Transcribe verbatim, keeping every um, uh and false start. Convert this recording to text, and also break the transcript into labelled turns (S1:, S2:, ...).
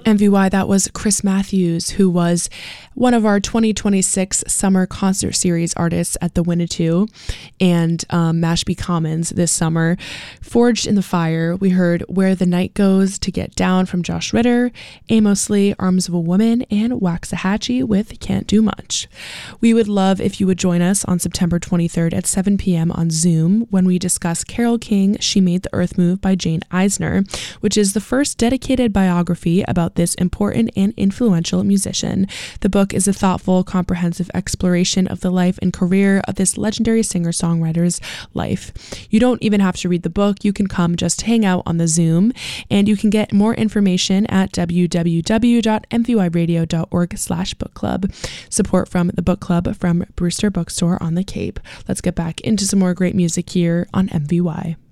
S1: M V Y, that was Chris Matthews, who was one of our twenty twenty-six Summer Concert Series artists at the Winnetou and um, Mashpee Commons this summer. Forged in the Fire, we heard Where the Night Goes to Get Down from Josh Ritter, Amos Lee, Arms of a Woman, and Waxahachie with Can't Do Much. We would love if you would join us on September twenty-third at seven p.m. on Zoom when we discuss Carole King, She Made the Earth Move by Jane Eisner, which is the first dedicated biography about this important and influential musician. The book is a thoughtful, comprehensive exploration of the life and career of this legendary singer-songwriter's life. You don't even have to read the book. You can come just hang out on the Zoom, and you can get more information at w w w dot m v y radio dot org slash book club. Support from the book club from Brewster Bookstore on the Cape. Let's get back into some more great music here on M V Y.